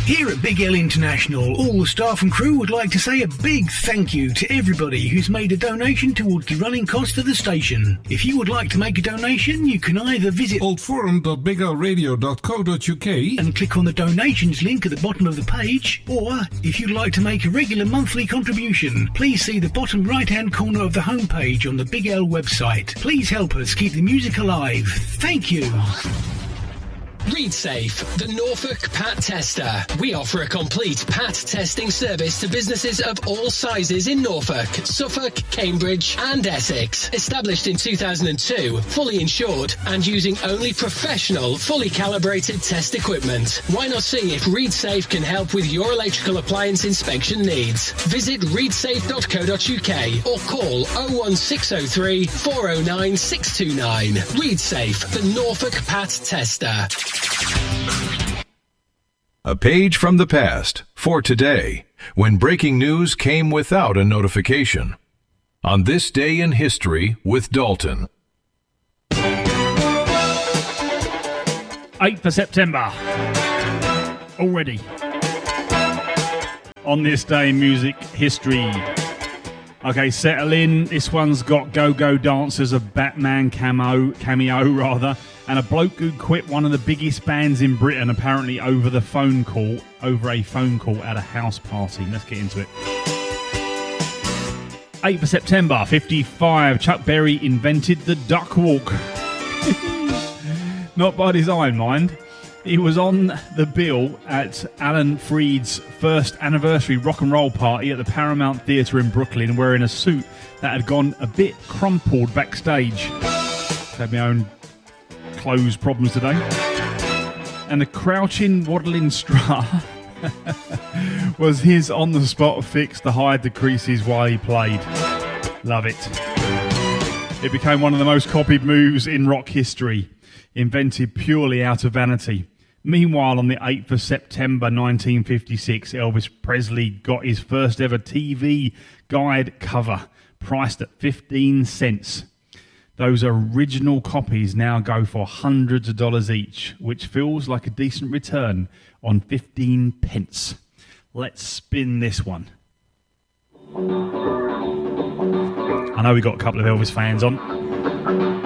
Here at Big L International, all the staff and crew would like to say a big thank you to everybody who's made a donation towards the running cost of the station. If you would like to make a donation, you can either visit oldforum.biglradio.co.uk and click on the donations link at the bottom of the page, or if you'd like to make a regular monthly contribution, please see the bottom right-hand corner of the homepage on the Big L website. Please help us keep the music alive. Thank you. ReadSafe, the Norfolk Pat Tester. We offer a complete Pat testing service to businesses of all sizes in Norfolk, Suffolk, Cambridge and Essex. Established in 2002, fully insured and using only professional, fully calibrated test equipment. Why not see if ReadSafe can help with your electrical appliance inspection needs? Visit readsafe.co.uk or call 01603 409 629. ReadSafe, the Norfolk Pat Tester. A page from the past for today, when breaking news came without a notification. On this day in history with Dalton. 8th of September. Already. On this day in music history. Okay, settle in. This one's got Go-Go Dancers, a Batman cameo, and a bloke who quit one of the biggest bands in Britain, apparently over a phone call at a house party. Let's get into it. 8th of September, 55, Chuck Berry invented the duck walk. Not by design, mind. He was on the bill at Alan Freed's first anniversary rock and roll party at the Paramount Theatre in Brooklyn, wearing a suit that had gone a bit crumpled backstage. Had my own clothes problems today. And the crouching, waddling strut was his on-the-spot fix to hide the creases while he played. Love it. It became one of the most copied moves in rock history, invented purely out of vanity. Meanwhile, on the 8th of September 1956, Elvis Presley got his first ever TV guide cover, priced at 15 cents. Those original copies now go for hundreds of dollars each, which feels like a decent return on 15 pence. Let's spin this one. I know we got a couple of Elvis fans on.